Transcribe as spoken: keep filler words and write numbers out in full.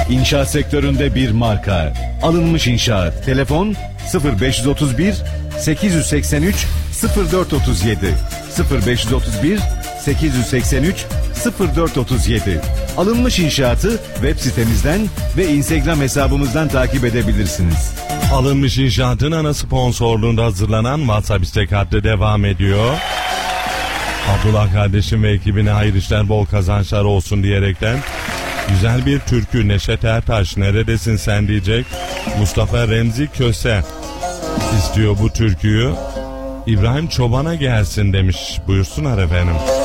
İnşaat sektöründe bir marka. Alınmış İnşaat. Telefon sıfır beş otuz bir sekiz yüz seksen üç sıfır dört otuz yedi sıfır beş otuz bir sekiz yüz seksen üç sıfır dört otuz yedi. Alınmış İnşaat'ı web sitemizden ve Instagram hesabımızdan takip edebilirsiniz. Alınmış İnşaat'ın ana sponsorluğunda hazırlanan WhatsApp istek hattı devam ediyor. Abdullah kardeşim ve ekibine hayırlı işler, bol kazançlar olsun diyerekten güzel bir türkü Neşet Ertaş neredesin sen diyecek Mustafa Remzi Köse istiyor bu türküyü. İbrahim Çoban'a gelsin demiş. Buyursunlar efendim.